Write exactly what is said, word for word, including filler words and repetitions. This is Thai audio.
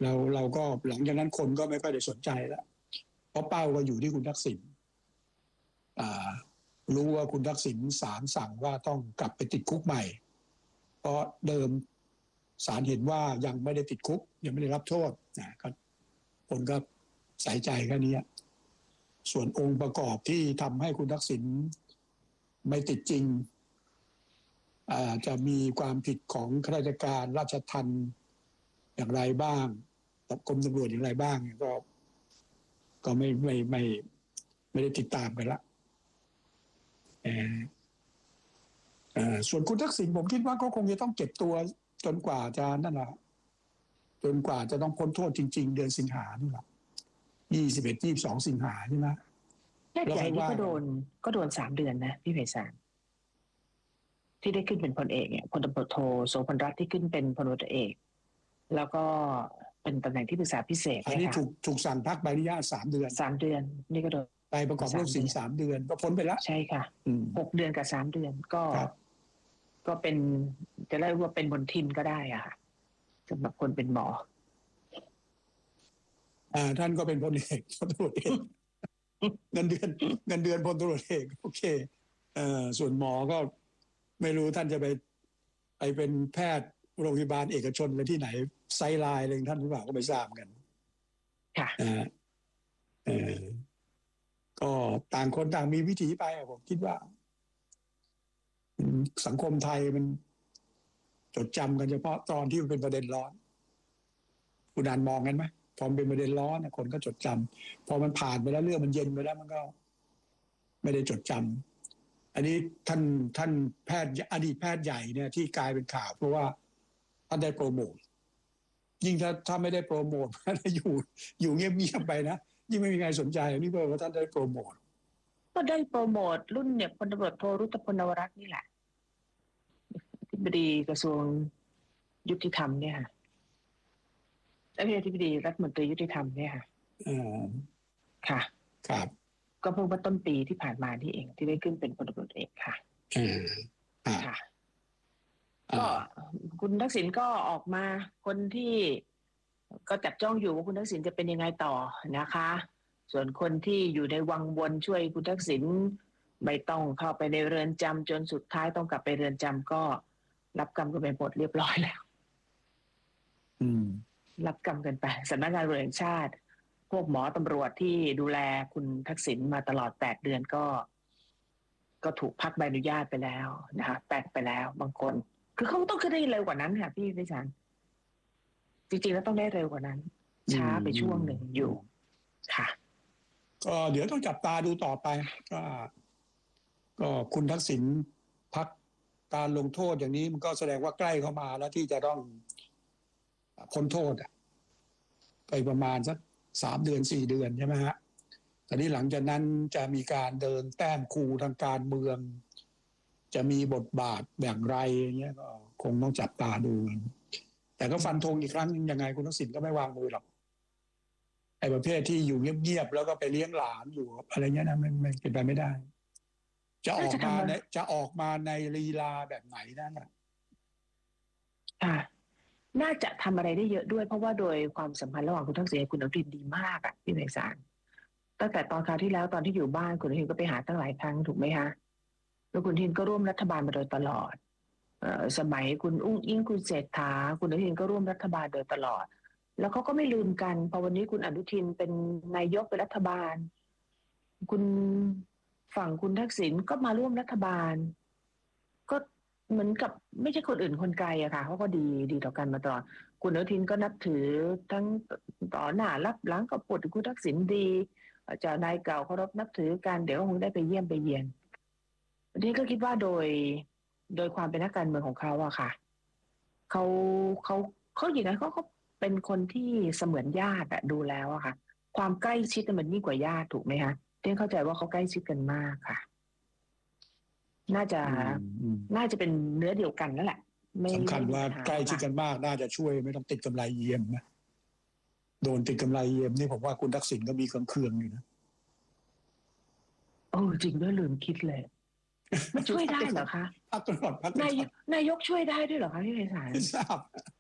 เราเราก็หลังจากนั้นคนก็ไม่ค่อยได้สนใจแล้วเพราะเป้าก็อยู่ที่คุณทักษิณอ่ารู้ว่าคุณทักษิณศาลสั่งว่าต้องกลับไปติดคุกใหม่เพราะเดิมศาลเห็นว่ายังไม่ได้ติดคุกยังไม่ได้รับโทษนะก็คนก็ใส่ใจแค่นี้ส่วนองค์ประกอบที่ทำให้คุณทักษิณไม่ติดจริงจะมีความผิดของข้าราชการราชทัณฑ์อย่างไรบ้างกรมตำรวจอย่างไรบ้างก็ก็ไม่ไม่ไม่ไม่ได้ติดตามกันละส่วนคุณทักษิณผมคิดว่าก็คงจะต้องเก็บตัวจนกว่าจะนั่นแหละจนกว่าจะต้องพ้นโทษจริงๆเดือนสิงหานี่แหละยี่สิบเอ็ดยี่สิบสองสิงหาใช่ไหมแพทย์ใหญ่นี่ก็โดนก็โดนสามเดือนนะพี่ไพศาลที่ได้ขึ้นเป็นพลเอกเนี่ยพลตำรวจโทโสพลรัตน์ที่ขึ้นเป็นพลตำรวจเอกแล้วก็เป็นตำแหน่งที่ปรึกษาพิเศษอันนี้ถูกถูกสั่งพักใบอนุญาตสามเดือนสามเดือนนี่ก็โดนไปประกอบโรคศิลป์สามเดือนก็พ้นไปแล้วใช่ค่ะหกเดือนกับสามเดือนก็ก็เป็นจะเรียกว่าเป็นบนทินก็ได้อ่ะค่ะสำหรับคนเป็นหมออ่าท่านก็เป็นพลเอกพลตำรวจเอกเงินเดือนเงินเดือนพลตำรวจเอกโอเคเอ่อส่วนหมอก็ไม่รู้ท่านจะไปไปเป็นแพทย์โรงพยาบาลเอกชนอะไรที่ไหนไซไลน์อะไรท่านหรือเปล่าก็ไม่ทราบกันค่ะอ่าเออก็ต่างคนต่างมีวิถีไปผมคิดว่าสังคมไทยมันจดจำกันเฉพาะตอนที่มันเป็นประเด็นร้อนคุณอ่านมองกันไหมพอมันเป็นประเด็นร้อนคนก็จดจำพอมันผ่านไปแล้วเรื่องมันเย็นไปแล้วมันก็ไม่ได้จดจำอันนี้ท่านท่านแพทย์อดีตแพทย์ใหญ่เนี่ยที่กลายเป็นข่าวเพราะว่าท่านได้โปรโมทยิ่งถ้าถ้าไม่ได้โปรโมทถ้าอยู่อยู่เงียบๆไปนะยิ่งไม่มีใครสนใจนี่เพราะว่าท่านได้โปรโมทก็ได้โปรโมทรุ่นเนี่ยพลตำรวจโทรุตพลนวรัตน์นี่แหละอธิบดีกระทรวงยุติธรรมเนี่ยค่ะอธิบดีรัฐมนตรียุติธรรมเนี่ยค่ะอ่าค่ะครับก็เพิ่งว่าต้นปีที่ผ่านมาที่เองที่ได้ขึ้นเป็นพลตำรวจเอกค่ะอ่าค่ะก็คุณทักษิณก็ออกมาคนที่ก็จับจ้องอยู่ว่าคุณทักษิณจะเป็นยังไงต่อนะคะส่วนคนที่อยู่ในวังวนช่วยคุณทักษิณไม่ต้องเข้าไปในเรือนจำจนสุดท้ายต้องกลับไปเรือนจำก็รับกรรมกันไปหมดเรียบร้อยแล้วอืมรับกรรมกันไปสำนักงานตำรวจแห่งชาติพวกหมอตำรวจที่ดูแลคุณทักษิณมาตลอดแปดเดือนก็ก็ถูกพักใบอนุญาตไปแล้วนะคะแปดไปแล้วบางคนคือเขาต้องขึ้นได้เร็วกว่านั้นค่ะพี่พิชันจริงๆแล้วต้องได้เร็วกว่านั้นช้าไปช่วงหนึ่งอยู่ค่ะก็เดี๋ยวต้องจับตาดูต่อไปก็ก็คุณทักษิณพักการลงโทษอย่างนี้มันก็แสดงว่าใกล้เข้ามาแล้วที่จะต้องพ้นโทษอ่ะไปประมาณสักสามเดือนสี่เดือนใช่ไหมฮะตอนนี้หลังจากนั้นจะมีการเดินแต้มคูทางการเมืองจะมีบทบาทอย่างไรอย่างเงี้ยก็คงต้องจับตาดูแต่ก็ฟันธงอีกครั้งยังไงคุณทักษิณก็ไม่วางมือหรอกไอ้ประเภทที่อยู่เงียบๆแล้วก็ไปเลี้ยงหลานอยู่อะไรเงี้ยนะมันมันเป็นไปไม่ได้จะออกมาในจะออกมาในลีลาแบบไหนนั่นแหละค่ะน่าจะทำอะไรได้เยอะด้วยเพราะว่าโดยความสัมพันธ์ระหว่างคุณทักษิณกับคุณอนุทินดีมากอ่ะพี่ไพศาลตั้งแต่ตอนคราวที่แล้วตอนที่อยู่บ้านคุณอนุทินก็ไปหาตั้งหลายครั้งถูกไหมคะแล้วคุณอนุทินก็ร่วมรัฐบาลมาโดยตลอดสมัยคุณอุ้งอิงคุณเศรษฐาคุณอนุทินก็ร่วมรัฐบาลโดยตลอดแล้วเขาก็ไม่ลืมกันพอวันนี้คุณอนุทินเป็นนายกเป็นรัฐบาลคุณฝั่งคุณทักษิณก็มาร่วมรัฐบาลก็เหมือนกับไม่ใช่คนอื่นคนไกลอะค่ะเขาก็ดีดีต่อกันมาตลอดคุณอนุทินก็นับถือทั้งต่อหน้ารับหลังก็พูดถึงคุณทักษิณดีเจ้านายเก่าเคารพนับถือกันเดี๋ยวคงได้ไปเยี่ยมไปเยียนวันนี้ก็คิดว่าโดยโดยความเป็นนักการเมืองของเขาอะค่ะเขาเขาเขาอย่างนั้นเขาก็เป็นคนที่เสมือนญาติอะดูแล้วอะค่ะความใกล้ชิดมันยิ่งกว่าญาติถูกไหมคะเต้นเข้าใจว่าเขาใกล้ชิดกันมากค่ะน่าจะน่าจะเป็นเนื้อเดียวกันนั่นแหละสำคัญว่าใกล้ชิดกันมากน่าจะช่วยไม่ต้องติดกำไรเยี่ยมนะโดนติดกำไรเยี่ยมนี่ผมว่าคุณทักษิณก็มีเครื่องๆอยู่นะโอ้จริงด้วยลืมคิดเลยมันช่วยได้เหรอคะพักตลอดพักนายนายกช่วยได้ด้วยเหรอคะพี่ไพศาลไม่ทราบ